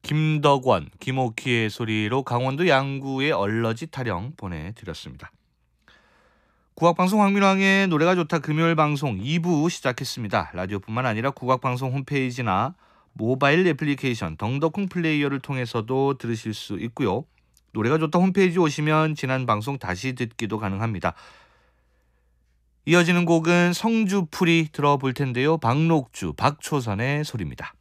김덕원, 김옥희의 소리로 강원도 양구의 얼러지 타령 보내드렸습니다. 국악방송 황민왕의 노래가 좋다 금요일 방송 2부 시작했습니다. 라디오뿐만 아니라 국악방송 홈페이지나 모바일 애플리케이션 덩더콩 플레이어를 통해서도 들으실 수 있고요. 노래가 좋다 홈페이지 오시면 지난 방송 다시 듣기도 가능합니다. 이어지는 곡은 성주풀이 들어볼 텐데요. 박록주, 박초선의 소리입니다.